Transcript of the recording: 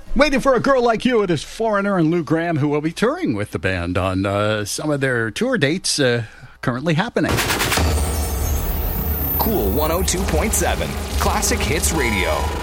Waiting for a Girl Like You. It is Foreigner and Lou Gramm, who will be touring with the band on some of their tour dates currently happening. Cool 102.7 Classic Hits Radio.